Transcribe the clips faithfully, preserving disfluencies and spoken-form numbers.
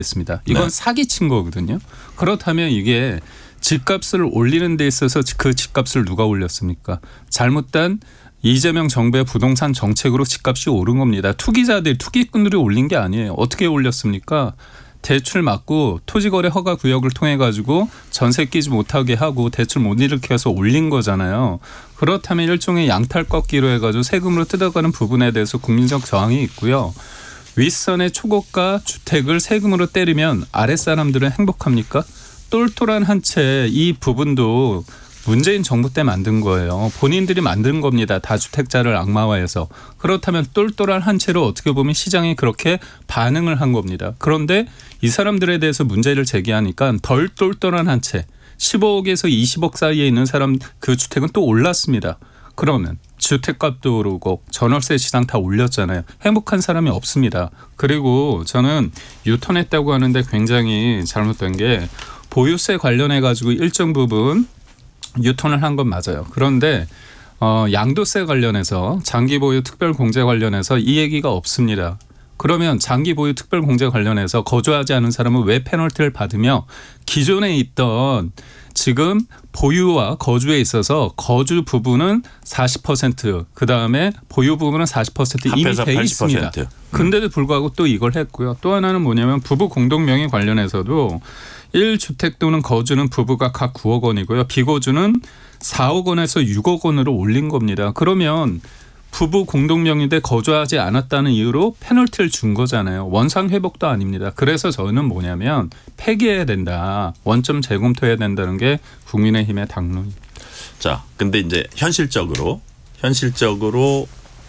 있습니다. 이건 네. 사기친 거거든요. 그렇다면 이게 집값을 올리는 데 있어서 그 집값을 누가 올렸습니까? 잘못된 이재명 정부의 부동산 정책으로 집값이 오른 겁니다. 투기자들, 투기꾼들이 올린 게 아니에요. 어떻게 올렸습니까? 대출 막고 토지거래 허가 구역을 통해 가지고 전세 끼지 못하게 하고 대출 못 일으켜 서 올린 거잖아요. 그렇다면 일종의 양탈 꺾기로 해가지고 세금으로 뜯어가는 부분에 대해서 국민적 저항이 있고요. 윗선의 초고가 주택을 세금으로 때리면 아랫사람들은 행복합니까? 똘똘한 한 채 이 부분도 문재인 정부 때 만든 거예요. 본인들이 만든 겁니다. 다주택자를 악마화해서. 그렇다면 똘똘한 한 채로 어떻게 보면 시장이 그렇게 반응을 한 겁니다. 그런데 이 사람들에 대해서 문제를 제기하니까 덜 똘똘한 한 채 십오억에서 이십억 사이에 있는 사람 그 주택은 또 올랐습니다. 그러면 주택값도 오르고 전월세 시장 다 올렸잖아요. 행복한 사람이 없습니다. 그리고 저는 유턴했다고 하는데 굉장히 잘못된 게 보유세 관련해 가지고 일정 부분 유턴을 한 건 맞아요. 그런데 어, 양도세 관련해서 장기 보유 특별 공제 관련해서 이 얘기가 없습니다. 그러면 장기 보유 특별 공제 관련해서 거주하지 않은 사람은 왜 페널티를 받으며 기존에 있던 지금 보유와 거주에 있어서 거주 부분은 사십 퍼센트 그다음에 보유 부분은 사십 퍼센트 이미 돼 있습니다. 근데도 불구하고 또 이걸 했고요. 또 하나는 뭐냐면 부부 공동명의 관련해서도 일 주택 또는 거주는 부부가 각 구억 원이고요. 비거주는 사억 원에서 육억 원으로 올린 겁니다. 그러면 부부 공동명의인데 거주하지 않았다는 이유로 페널티를 준 거잖아요. 원상회복도 아닙니다. 그래서 저는 뭐냐면 폐기해야 된다. 원점 재검토해야 된다는 게 국민의힘의 당론입니다. 자, 근데 이제 현실적으로 현실적으로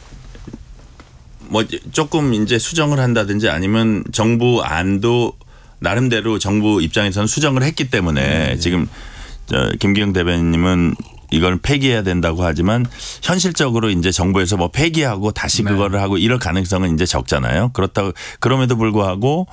뭐 조금 이제 수정을 한다든지 아니면 정부 안도 나름대로 정부 입장에서는 수정을 했기 때문에 네. 지금 저 김기영 대변인님은 이걸 폐기해야 된다고 하지만 현실적으로 이제 정부에서 뭐 폐기하고 다시 네. 그거를 하고 이럴 가능성은 이제 적잖아요. 그렇다고 그럼에도 불구하고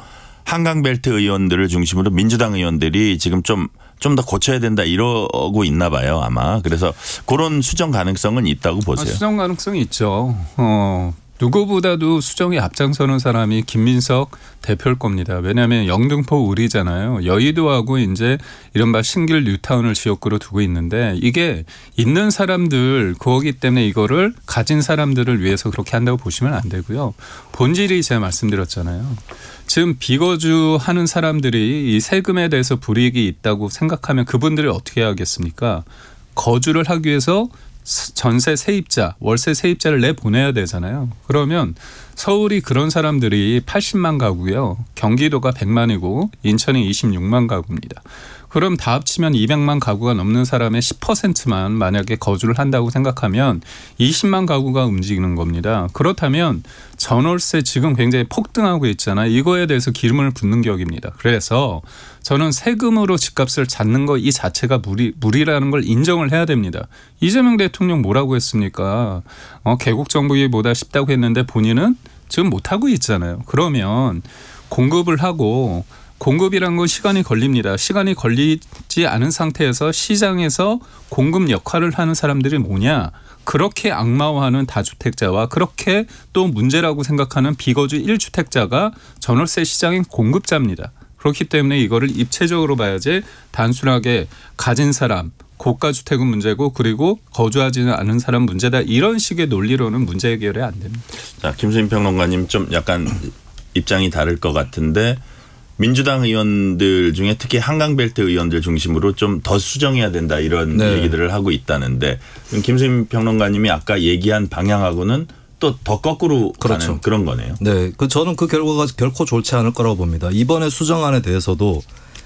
한강벨트 의원들을 중심으로 민주당 의원들이 지금 좀 좀 더 고쳐야 된다 이러고 있나 봐요 아마. 그래서 그런 수정 가능성은 있다고 보세요. 아, 수정 가능성이 있죠. 어. 누구보다도 수정에 앞장서는 사람이 김민석 대표일 겁니다. 왜냐하면 영등포 을이잖아요. 여의도하고 이제 이른바 신길 뉴타운을 지역구로 두고 있는데 이게 있는 사람들 그거기 때문에 이거를 가진 사람들을 위해서 그렇게 한다고 보시면 안 되고요. 본질이 제가 말씀드렸잖아요. 지금 비거주하는 사람들이 이 세금에 대해서 불이익이 있다고 생각하면 그분들이 어떻게 하겠습니까? 거주를 하기 위해서 전세 세입자, 월세 세입자를 내보내야 되잖아요. 그러면 서울이 그런 사람들이 팔십만 가구고요. 경기도가 백만이고 인천이 이십육만 가구입니다. 그럼 다 합치면 이백만 가구가 넘는 사람의 십 퍼센트만 만약에 거주를 한다고 생각하면 이십만 가구가 움직이는 겁니다. 그렇다면 전월세 지금 굉장히 폭등하고 있잖아요. 이거에 대해서 기름을 붓는 격입니다. 그래서 저는 세금으로 집값을 잡는 거 이 자체가 무리, 무리라는 걸 인정을 해야 됩니다. 이재명 대통령 뭐라고 했습니까? 어, 개국정부보다 쉽다고 했는데 본인은 지금 못하고 있잖아요. 그러면 공급을 하고 공급이란 건 시간이 걸립니다. 시간이 걸리지 않은 상태에서 시장에서 공급 역할을 하는 사람들이 뭐냐. 그렇게 악마화하는 다주택자와 그렇게 또 문제라고 생각하는 비거주 일 주택자가 전월세 시장의 공급자입니다. 그렇기 때문에 이거를 입체적으로 봐야지 단순하게 가진 사람, 고가주택은 문제고 그리고 거주하지는 않은 사람 문제다. 이런 식의 논리로는 문제 해결이 안 됩니다. 자, 김수민 평론가님 좀 약간 입장이 다를 것 같은데 민주당 의원들 중에 특히 한강벨트 의원들 중심으로 좀 더 수정해야 된다 이런 네. 얘기들을 하고 있다는데 김수민 평론가님이 아까 얘기한 방향하고는 또 더 거꾸로 그렇죠. 가는 그런 거네요. 네, 그 저는 그 결과가 결코 좋지 않을 거라고 봅니다. 이번에 수정안에 대해서도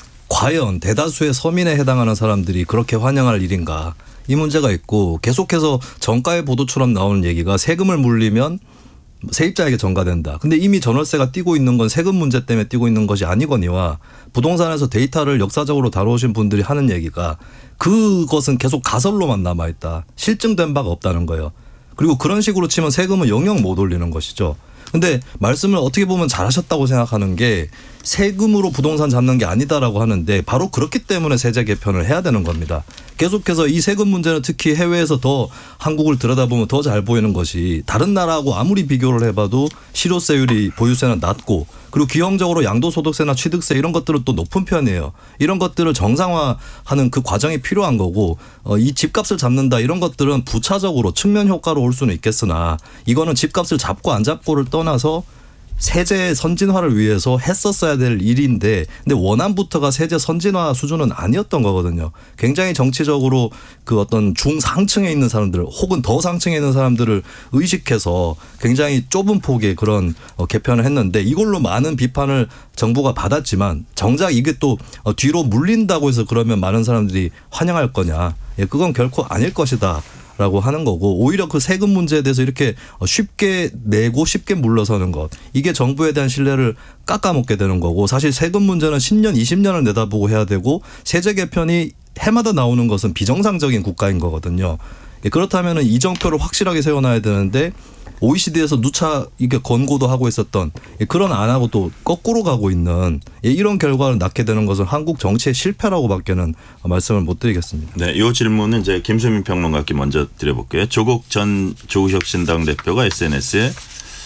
과연 대다수의 서민에 해당하는 사람들이 그렇게 환영할 일인가 이 문제가 있고 계속해서 정가의 보도처럼 나오는 얘기가 세금을 물리면 세입자에게 전가된다. 근데 이미 전월세가 뛰고 있는 건 세금 문제 때문에 뛰고 있는 것이 아니거니와 부동산에서 데이터를 역사적으로 다루신 분들이 하는 얘기가 그것은 계속 가설로만 남아있다. 실증된 바가 없다는 거예요. 그리고 그런 식으로 치면 세금은 영영 못 올리는 것이죠. 근데 말씀을 어떻게 보면 잘하셨다고 생각하는 게 세금으로 부동산 잡는 게 아니다라고 하는데 바로 그렇기 때문에 세제 개편을 해야 되는 겁니다. 계속해서 이 세금 문제는 특히 해외에서 더 한국을 들여다보면 더 잘 보이는 것이 다른 나라하고 아무리 비교를 해봐도 실효세율이 보유세는 낮고 그리고 기형적으로 양도소득세나 취득세 이런 것들은 또 높은 편이에요. 이런 것들을 정상화하는 그 과정이 필요한 거고 어, 이 집값을 잡는다 이런 것들은 부차적으로 측면 효과로 올 수는 있겠으나 이거는 집값을 잡고 안 잡고를 떠나서 세제 선진화를 위해서 했었어야 될 일인데 근데 원안부터가 세제 선진화 수준은 아니었던 거거든요. 굉장히 정치적으로 그 어떤 중상층에 있는 사람들 혹은 더 상층에 있는 사람들을 의식해서 굉장히 좁은 폭의 그런 개편을 했는데 이걸로 많은 비판을 정부가 받았지만 정작 이게 또 뒤로 물린다고 해서 그러면 많은 사람들이 환영할 거냐. 그건 결코 아닐 것이다. 라고 하는 거고 오히려 그 세금 문제에 대해서 이렇게 쉽게 내고 쉽게 물러서는 것 이게 정부에 대한 신뢰를 깎아먹게 되는 거고 사실 세금 문제는 십 년 이십 년을 내다보고 해야 되고 세제 개편이 해마다 나오는 것은 비정상적인 국가인 거거든요. 그렇다면 이정표를 확실하게 세워놔야 되는데 오이시디에서 누차 이게 권고도 하고 있었던 그런 안 하고 또 거꾸로 가고 있는 이런 결과를 낳게 되는 것은 한국 정치의 실패라고밖에는 말씀을 못 드리겠습니다. 네, 이 질문은 이제 김수민 평론가께 먼저 드려볼게요. 조국 전 조국혁신당 대표가 에스엔에스에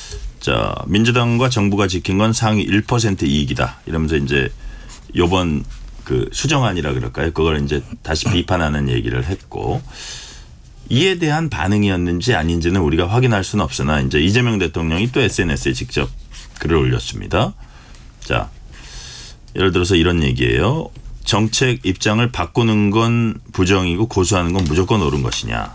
자 민주당과 정부가 지킨 건 상위 일 퍼센트 이익이다 이러면서 이제 이번 그 수정안이라 그럴까요? 그걸 이제 다시 비판하는 얘기를 했고. 이에 대한 반응이었는지 아닌지는 우리가 확인할 수는 없으나 이제 이재명 대통령이 또 에스엔에스에 직접 글을 올렸습니다. 자, 예를 들어서 이런 얘기예요. 정책 입장을 바꾸는 건 부정이고 고수하는 건 무조건 옳은 것이냐.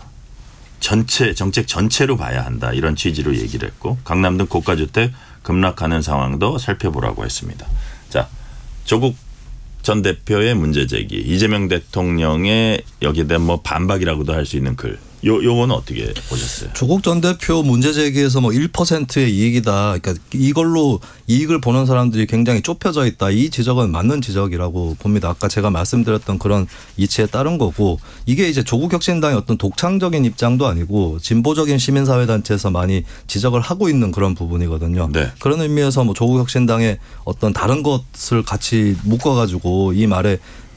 전체 정책 전체로 봐야 한다. 이런 취지로 얘기를 했고 강남 등 고가주택 급락하는 상황도 살펴보라고 했습니다. 자, 조국 전 대표의 문제 제기, 이재명 대통령의 여기에 대한 뭐 반박이라고도 할 수 있는 글. 요, 요거는 어떻게 보셨어요? 조국 전 대표 문제 제기에서 뭐 일 퍼센트의 이익이다. 그러니까 이걸로 이익을 보는 사람들이 굉장히 좁혀져 있다. 이 지적은 맞는 지적이라고 봅니다. 아까 제가 말씀드렸던 그런 이치에 따른 거고 이게 이제 조국 혁신당의 어떤 독창적인 입장도 아니고 진보적인 시민사회단체에서 많이 지적을 하고 있는 그런 부분이거든요. 네. 그런 의미에서 뭐 조국 혁신당의 어떤 다른 것을 같이 묶어가지고 이 말에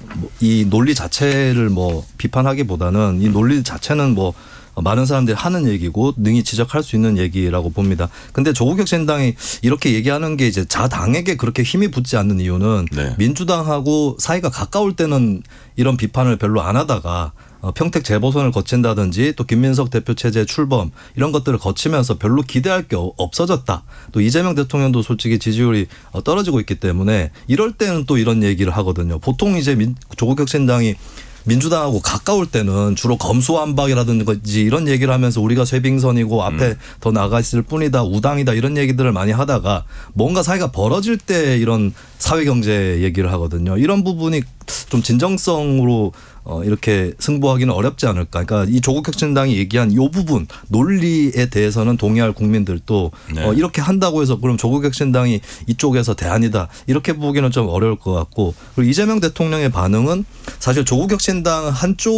이 논리 자체를 뭐 비판하기보다는 이 논리 자체는 뭐 많은 사람들이 하는 얘기고 능히 지적할 수 있는 얘기라고 봅니다. 근데 조국혁신당이 이렇게 얘기하는 게 이제 자당에게 그렇게 힘이 붙지 않는 이유는 네. 민주당하고 사이가 가까울 때는 이런 비판을 별로 안 하다가 평택 재보선을 거친다든지 또 김민석 대표 체제 출범 이런 것들을 거치면서 별로 기대할 게 없어졌다. 또 이재명 대통령도 솔직히 지지율이 떨어지고 있기 때문에 이럴 때는 또 이런 얘기를 하거든요. 보통 이제 조국혁신당이 민주당하고 가까울 때는 주로 검수완박이라든지 이런 얘기를 하면서 우리가 쇄빙선이고 앞에 음. 더 나가 있을 뿐이다. 우당이다. 이런 얘기들을 많이 하다가 뭔가 사이가 벌어질 때 이런 사회경제 얘기를 하거든요. 이런 부분이 좀 진정성으로 어 이렇게 승부하기는 어렵지 않을까. 그러니까 이 조국혁신당이 얘기한 이 부분 논리에 대해서는 동의할 국민들도 네. 어 이렇게 한다고 해서 그럼 조국혁신당이 이쪽에서 대안이다. 이렇게 보기는 좀 어려울 것 같고 그리고 이재명 대통령의 반응은 사실 조국혁신당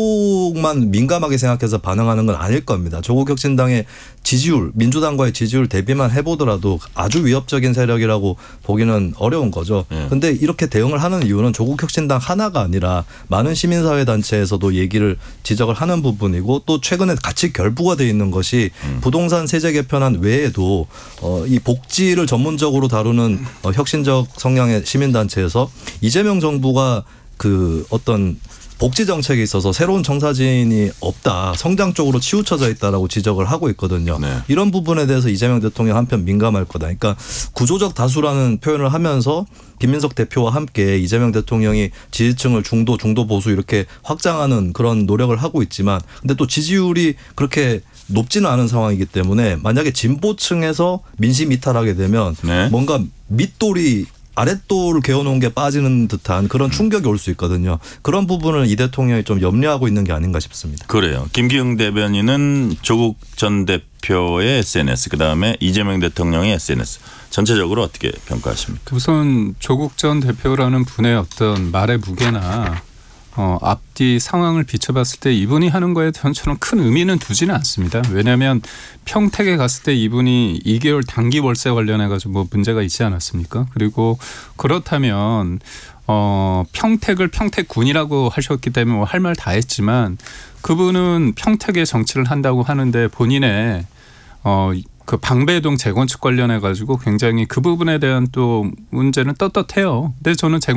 한쪽만 민감하게 생각해서 반응하는 건 아닐 겁니다. 조국혁신당의 지지율, 민주당과의 지지율 대비만 해보더라도 아주 위협적인 세력이라고 보기는 어려운 거죠. 그런데 네. 이렇게 대응을 하는 이유는 조국혁신당 하나가 아니라 많은 시민사회단체에서도 얘기를 지적을 하는 부분이고 또 최근에 같이 결부가 돼 있는 것이 음. 부동산 세제 개편안 외에도 어, 이 복지를 전문적으로 다루는 어, 혁신적 성향의 시민단체에서 이재명 정부가 그 어떤 복지 정책에 있어서 새로운 청사진이 없다. 성장 쪽으로 치우쳐져 있다라고 지적을 하고 있거든요. 네. 이런 부분에 대해서 이재명 대통령 한편 민감할 거다. 그러니까 구조적 다수라는 표현을 하면서 김민석 대표와 함께 이재명 대통령이 지지층을 중도, 중도 보수 이렇게 확장하는 그런 노력을 하고 있지만 근데 또 지지율이 그렇게 높지는 않은 상황이기 때문에 만약에 진보층에서 민심 이탈하게 되면 네. 뭔가 밑돌이 아랫돌을 개어놓은 게 빠지는 듯한 그런 충격이 올 수 있거든요. 그런 부분을 이 대통령이 좀 염려하고 있는 게 아닌가 싶습니다. 그래요. 김기흥 대변인은 조국 전 대표의 에스엔에스 그다음에 이재명 대통령의 에스엔에스 전체적으로 어떻게 평가하십니까? 우선 조국 전 대표라는 분의 어떤 말의 무게나 어, 앞뒤 상황을 비춰봤을 때 이분이 하는 거에 저는 큰 의미는 두지는 않습니다. 왜냐하면 평택에 갔을 때 이분이 이 개월 단기 월세 관련해 가지고 뭐 문제가 있지 않았습니까? 그리고 그렇다면 어, 평택을 평택군이라고 하셨기 때문에 뭐 할 말 다 했지만 그분은 평택에 정치를 한다고 하는데 본인의 어, 그 방배동 재건축 관련해 가지고 굉장히 그 부분에 대한 또 문제는 떳떳해요. 근데 저는 재건